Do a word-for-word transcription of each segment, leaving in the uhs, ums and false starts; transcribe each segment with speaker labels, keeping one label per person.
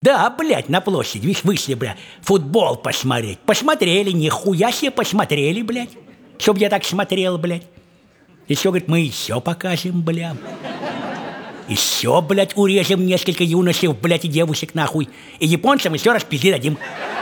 Speaker 1: Да, блядь, на площади, видишь, вышли, бля, футбол посмотреть. Посмотрели, нихуя себе посмотрели, блядь. Чтоб я так смотрел, блядь. Еще, говорит, мы еще покажем, бля. Еще, блядь, урежем несколько юношей, блядь, и девушек, нахуй. И японцам еще раз пизды дадим.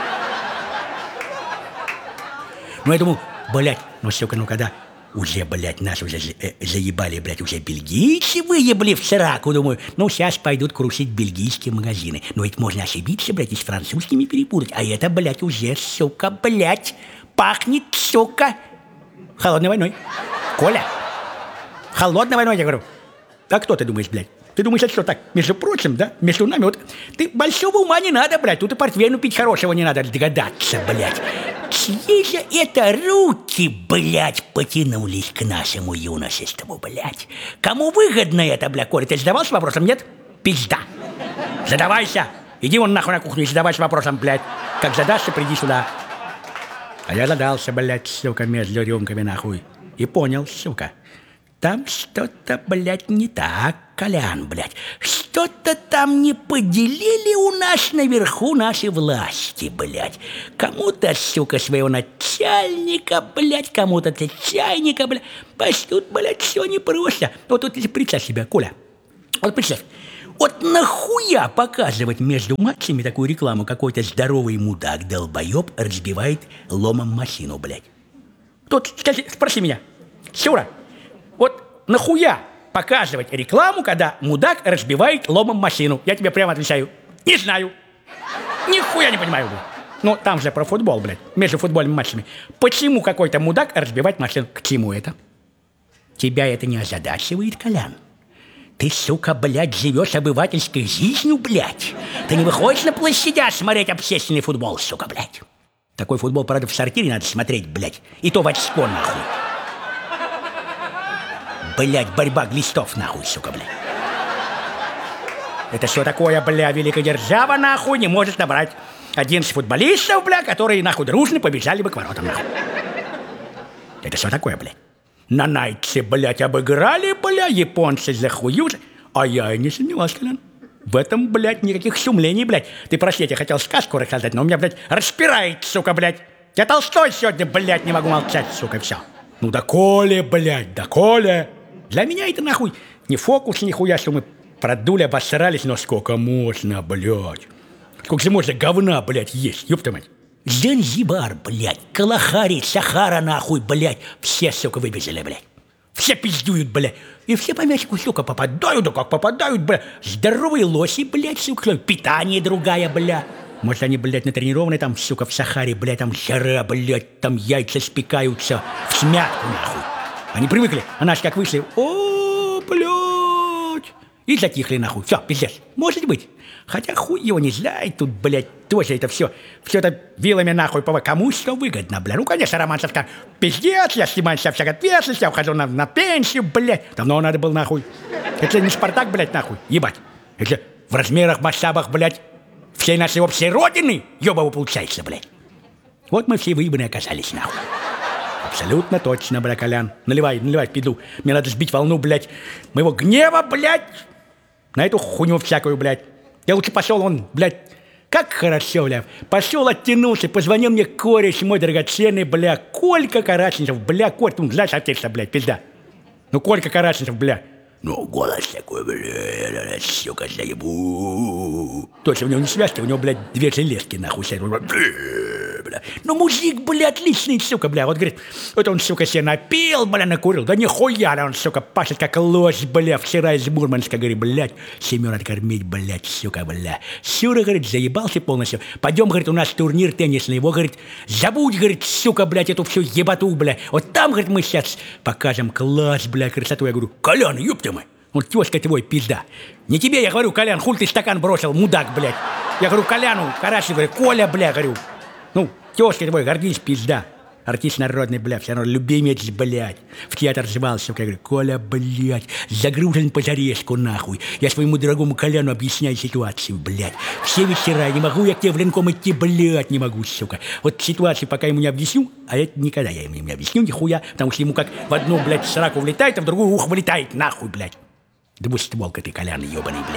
Speaker 1: Ну, я думаю, блядь, ну, сука, ну, когда уже, блядь, нас уже э, заебали, блядь, уже бельгийцы выебли в сраку, думаю, ну, сейчас пойдут крушить бельгийские магазины. Но ведь можно ошибиться, блядь, и с французскими перепутать. А это, блядь, уже, сука, блядь, пахнет, сука, холодной войной. Коля, холодной войной, я говорю. А кто ты думаешь, блядь? Ты думаешь, это что так, между прочим, да? Между нами, вот, ты большого ума не надо, блядь, тут и портвейну пить хорошего не надо догадаться, блядь. Чьи же это руки, блядь, потянулись к нашему юношеству, блядь? Кому выгодно это, блядь, Коля? Ты задавался вопросом, нет? Пизда. Задавайся. Иди вон нахуй на кухню и задавайся вопросом, блядь. Как задашься, приди сюда. А я задался, блядь, сука, между рюмками, нахуй. И понял, сука. Там что-то, блядь, не так, Колян, блядь. Что-то там не поделили у нас наверху наши власти, блядь. Кому-то, сука, своего начальника, блядь, кому-то чайника, блядь. Пойдут, блядь, все непросто. Вот тут представь себя, Коля. Вот представь. Вот нахуя показывать между матчами такую рекламу? Какой-то здоровый мудак, долбоеб, разбивает ломом машину, блядь. Тут, скажи, спроси меня. Сюра. Вот нахуя показывать рекламу, когда мудак разбивает ломом машину? Я тебе прямо отвечаю. Не знаю. Нихуя не понимаю, блядь. Ну, там же про футбол, блядь. Между футбольными матчами. Почему какой-то мудак разбивает машину? К чему это? Тебя это не озадачивает, Колян? Ты, сука, блядь, живешь обывательской жизнью, блядь. Ты не выходишь на площадях смотреть общественный футбол, сука, блядь. Такой футбол, правда, в сортире надо смотреть, блядь. И то в очко, нахуй. Блядь, борьба глистов, нахуй, сука, блядь. Это что такое, бля, великая держава, нахуй, не может набрать одиннадцать футболистов, бля, которые, нахуй, дружно побежали бы к воротам, нахуй. Это что такое, блядь? На Найтсе, блядь, обыграли, бля, японцы захуют. А я и не сомневался, Колян. В этом, блядь, никаких сумлений, блядь. Ты, прости, я хотел сказку рассказать, но у меня, блядь, распирает, сука, блядь. Я Толстой сегодня, блядь, не могу молчать, сука, все. Ну да Коля, блядь, да Коля. Для меня это, нахуй, не фокус, нихуя, что мы продули, обосрались, но сколько можно, блядь. Сколько же можно говна, блядь, есть, ёпта мать. Занзибар, блядь, Калахари, Сахара, нахуй, блядь. Все, сука, выбежали, блядь. Все пиздуют, блядь. И все по мячику, сука, попадают, да как попадают, блядь. Здоровые лоси, блядь, сука. Питание другая, блядь. Может, они, блядь, натренированы там, сука, в Сахаре, блядь, там жара, блядь, там яйца спекаются в смятку, нахуй. Они привыкли, а наши как вышли, о, блядь, и затихли, нахуй. Все, пиздец, может быть. Хотя хуй его не знает, тут, блядь, тоже это все, все это вилами, нахуй, по кому что выгодно, блядь. Ну, конечно, Романцев-то пиздец, я снимаю себя всякой ответственности, я ухожу на, на пенсию, блядь. Давно надо было, нахуй. Это не Спартак, блядь, нахуй, ебать. Это в размерах, масштабах, блядь, всей нашей общей родины, ебаво получается, блядь. Вот мы все выебаны оказались, нахуй. Абсолютно точно, бля, Колян. Наливай, наливай, пиду. Мне надо сбить волну, блядь, моего гнева, блядь, на эту хуйню всякую, блядь. Я лучше пошел он, блядь, как хорошо, бля. Пошел, оттянулся, позвонил мне кореш мой драгоценный, бля, Колька Караченцев, бля, Коль, ну, знаешь, отец, блядь, пизда. Ну, Колька Караченцев, бля. Ну, голос такой, бля, сука, заебу. Точно, у него не связки, у него, блядь, две железки, нахуй, бля. Ну, мужик, бля, отличный, сука, бля. Вот, говорит, вот он, сука, себе напил, бля, накурил. Да нихуя, он, сука, пашет, как лось, бля. Вчера из Мурманска, говорит, блядь, семью надо кормить, блядь, сука, бля. Сюра, говорит, заебался полностью. Пойдем, говорит, у нас турнир теннисный. Его, говорит, забудь, говорит, сука, блядь, эту всю ебату, бля. Вот там, говорит, мы сейчас покажем класс, бля, красоту. Я говорю, Колян, ёпта мой. Он тёзка твой, пизда. Не тебе, я говорю, Колян, хуй ты стакан бросил, мудак, блядь. Я говорю, Коляну, Карасик, говорю, Коля, бля, говорю. Ну, тёзка твой, гордись, пизда. Артист народный, бля, все равно любимец, блядь. В театр звался, я говорю, Коля, блядь, загружен по зарезку, нахуй. Я своему дорогому Коляну объясняю ситуацию, блядь. Все вечера, не могу я к тебе в ренком идти, блядь, не могу, сука. Вот ситуацию пока ему не объясню, а это никогда я ему не объясню, нихуя, потому что ему как в одну, блядь, сраку влетает, а в другую ух вылетает, нахуй, блядь. Да будь стволка ты, Колян, ебаный, блядь.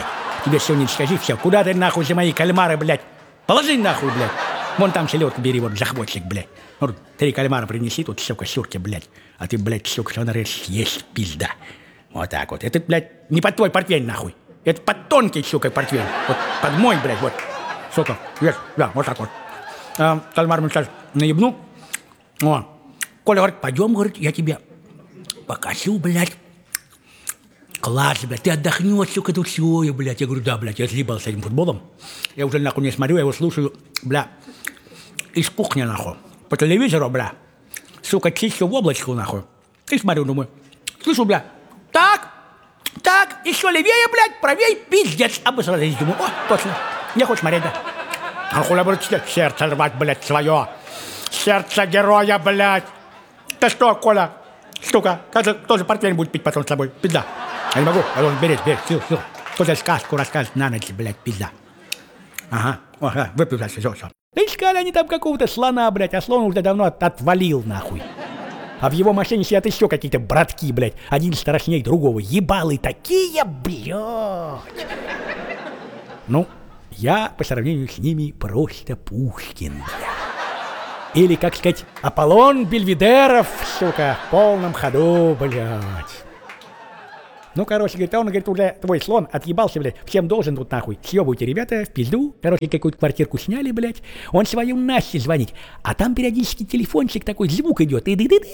Speaker 1: Тебе что-нибудь скажи, все. Куда ты нахуй за мои кальмары, блядь? Положи нахуй, блядь. Вон там селедку бери, вот за хвостик, блядь. Вот три кальмара принеси, тут, сука, сюрки, блядь. А ты, блядь, сука, что надо съесть, пизда. Вот так вот. Это, блядь, не под твой портвейн, нахуй. Это под тонкий, сука, портвейн. Вот под мой, блядь, вот. Сука, ешь, да, вот так вот. А, кальмар мы сейчас наебну. О. Коля говорит, пойдем, говорит, я тебе покажу, блядь. Класс, блядь, ты отдохнешь, сука, тут все, блядь. Я говорю, да, блядь, я съебал с этим футболом. Я уже, нахуй, не смотрю, я его слушаю, бля, из кухни, нахуй. По телевизору, бля. Сука, чищу в облачку, нахуй. И смотрю, думаю, слышу, бля, так, так, еще левее, блядь, правее, пиздец. Обосрались, думаю, о, точно, не хочешь смотреть, да. А хуля, блядь, сердце рвать, блядь, свое. Сердце героя, блядь. Ты что, Коля, штука, кажется, тоже портвейн будет пить потом с тобой, пизда. Я не могу, я должен беречь, беречь, сил, сил. Кто-то сказку расскажет на ночь, блядь, пизда. Ага, о, да, выпью дальше, все, все. Да искали они там какого-то слона, блядь, а слон уже давно от отвалил, нахуй. А в его машине сидят еще какие-то братки, блядь. Один страшнее другого. Ебалы такие, блядь. Ну, я по сравнению с ними просто Пушкин, блядь. Или, как сказать, Аполлон Бельведеров, сука, в полном ходу, блядь. Ну, короче, говорит, а он, говорит, уже твой слон отъебался, блядь, всем должен тут нахуй. Съебывайте, ребята, в пизду. Короче, какую-то квартирку сняли, блядь. Он свою Насте звонит, а там периодически телефончик такой, звук идет.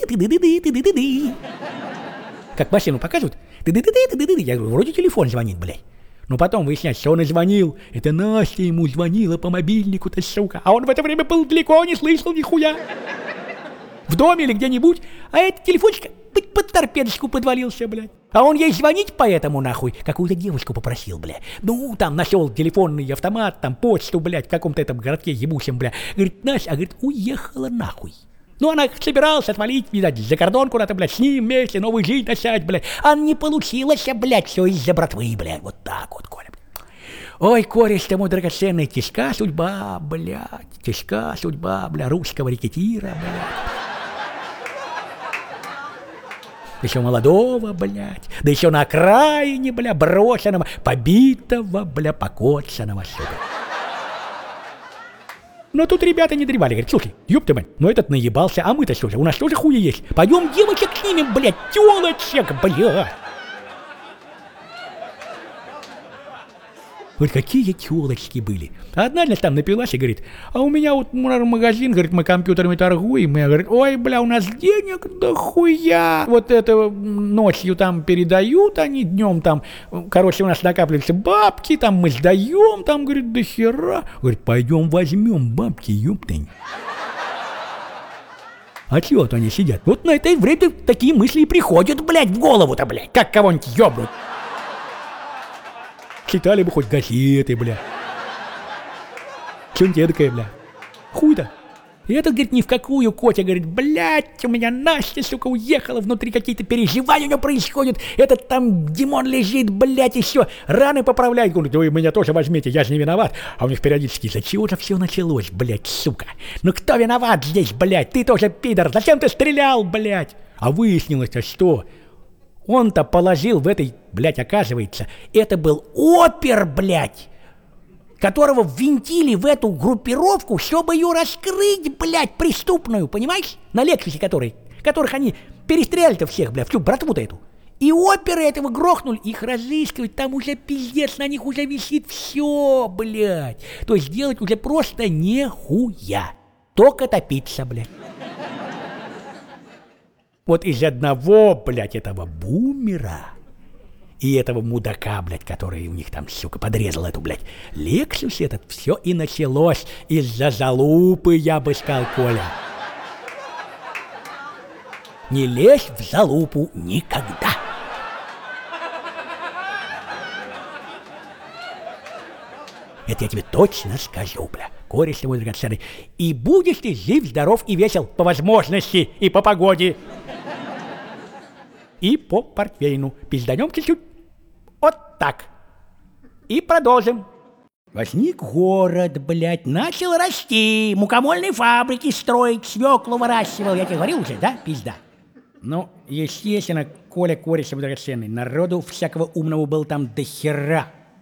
Speaker 1: Как машину показывают. Я говорю, вроде телефон звонит, блядь. Но потом выясняется, что он и звонил. Это Настя ему звонила по мобильнику-то, сука. А он в это время был далеко, не слышал нихуя. В доме или где-нибудь. А этот телефончик под торпедочку подвалился, блядь. А он ей звонить поэтому, нахуй, какую-то девушку попросил, блядь. Ну, там нашел телефонный автомат, там почту, блядь, в каком-то этом городке ебучем, блядь. Говорит, Настя, а говорит, уехала нахуй. Ну, она собиралась отвалить, видать, за кордон куда-то, блядь, с ним вместе, новую жизнь начать, блядь. А не получилось, блядь, все из-за братвы, блядь. Вот так вот, Коля. Ой, кореш ты мой драгоценный, тяжка судьба, блядь. Тяжка судьба, бля, русского рекетира, блядь. Да еще молодого, блядь, да еще на окраине, бля, брошенного, побитого, бля, покоцанного, сука. Но тут ребята не древали, говорят, слушай, ёб ты, мать, ну этот наебался, а мы-то что же, у нас тоже хуя есть. Пойдем девочек снимем, блядь, тёлочек, блядь. Говорит, какие тёлочки были. Одна, значит, там напилась и говорит, а у меня вот магазин, говорит, мы компьютерами торгуем. И я говорю, ой, бля, у нас денег дохуя. Вот это ночью там передают, они днем там, короче, у нас накапливаются бабки, там мы сдаем, там, говорит, до хера. Говорит, пойдем возьмем бабки, ёптань. А чего-то они сидят? Вот на этой время такие мысли и приходят, блядь, в голову-то, блядь, как кого-нибудь ёбнуть. Читали бы хоть газеты, бля. Что-нибудь эдакое, бля. Хуй-то. И этот, говорит, ни в какую, Котя, говорит, блядь, у меня Настя, сука, уехала, внутри какие-то переживания у него происходят. Этот там Димон лежит, блядь, и все, раны поправляет. Говорит, вы меня тоже возьмите, я же не виноват. А у них периодически, за чего-то все началось, блядь, сука. Ну кто виноват здесь, блядь, ты тоже пидор, зачем ты стрелял, блядь? А выяснилось-то что? Он-то положил в этой, блядь, оказывается, это был опер, блядь, которого ввинтили в эту группировку, чтобы ее раскрыть, блядь, преступную, понимаешь? На Лексусе которой, которых они перестреляли-то всех, блядь, всю братву-то эту. И оперы этого грохнули, их разыскивать, там уже пиздец, на них уже висит все, блядь. То есть делать уже просто нехуя, только топиться, блядь. Вот из одного, блядь, этого бумера и этого мудака, блядь, который у них там, сука, подрезал эту, блядь, Лексус этот, все и началось из-за залупы, я бы сказал, Коля. Не лезь в залупу никогда. Это я тебе точно скажу, бля, кореш ты мой драгоценный. И будешь ты жив, здоров и весел по возможности и по погоде. И по портвейну. Пизданем чуть-чуть. Вот так. И продолжим. Возник город, блядь, начал расти, мукомольные фабрики строить, свеклу выращивал. Я тебе говорил уже, да, пизда? Ну, естественно, Коля кореш драгоценный. Народу всякого умного был там до хера.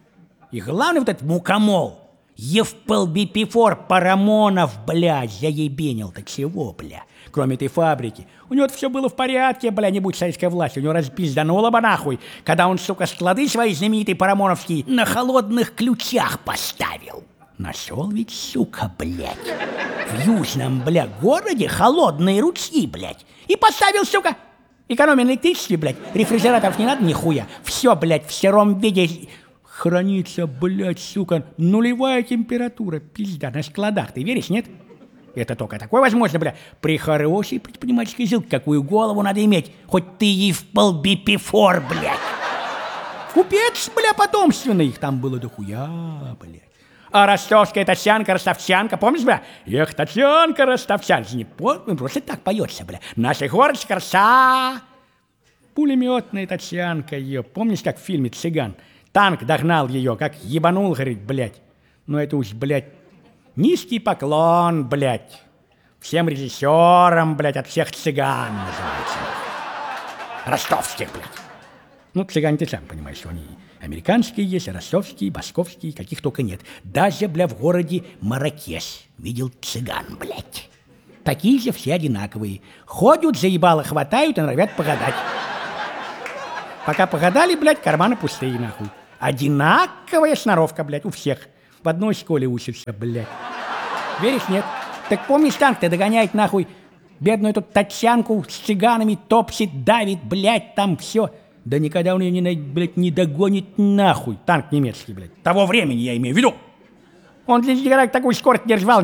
Speaker 1: И главное, вот этот мукомол. Евпелбипифор Парамонов, блядь, заебенил. Так чего, бля? Кроме этой фабрики. У него все было в порядке, бля, не будь советской власти. У него распиздануло бы нахуй, когда он, сука, склады свои знаменитые парамоновские на холодных ключах поставил. Нашел ведь, сука, блядь, в южном, бля, городе холодные ручьи, блядь. И поставил, сука, экономия на электричестве, блядь. Рефрижераторов не надо нихуя. Все, блядь, в сыром виде хранится, блядь, сука, нулевая температура. Пизда, на складах, ты веришь, нет? Это только такое возможно, бля, при хорошей предпринимательской жилке. Какую голову надо иметь, хоть ты и в полбипифор, блядь. Купец, бля, потомственный, их там было дохуя, блядь. А ростовская Татьянка, ростовчанка, помнишь, бля? Эх, Татьянка, ростовчанка, не помню, просто так поется, бля. Наша горочка, роса. Пулеметная Татьянка ее, помнишь, как в фильме «Цыган»? Танк догнал ее, как ебанул, говорит, блядь. Ну это уж, блядь, низкий поклон, блядь. Всем режиссерам, блядь, от всех цыган называется. Ростовских, блядь. Ну, цыгане, ты сам понимаешь, что они американские есть, ростовские, московские, каких только нет. Даже, бля, в городе Марракеш видел цыган, блядь. Такие же все одинаковые. Ходят, заебало хватают и норовят погадать. Пока погадали, блядь, карманы пустые, нахуй. Одинаковая сноровка, блядь, у всех. В одной школе учатся, блядь. Веришь, нет? Так помнишь, танк-то догоняет, нахуй, бедную эту Татьянку с цыганами, топчет, давит, блядь, там все. Да никогда он ее, не, блядь, не догонит нахуй. Танк немецкий, блядь. Того времени я имею в виду. Он для такую скорость держал.